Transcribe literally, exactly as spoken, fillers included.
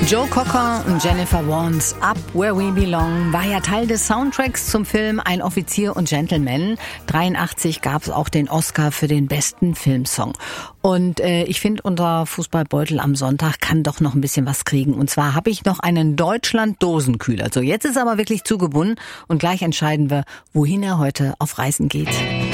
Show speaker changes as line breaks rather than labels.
Joe Cocker und Jennifer Warnes Up Where We Belong war ja Teil des Soundtracks zum Film Ein Offizier und Gentleman. dreiundachtzig gab es auch den Oscar für den besten Filmsong. Und äh, ich finde, unser Fußballbeutel am Sonntag kann doch noch ein bisschen was kriegen. Und zwar habe ich noch einen Deutschland-Dosenkühler. So, jetzt ist aber wirklich zugebunden und gleich entscheiden wir, wohin er heute auf Reisen geht.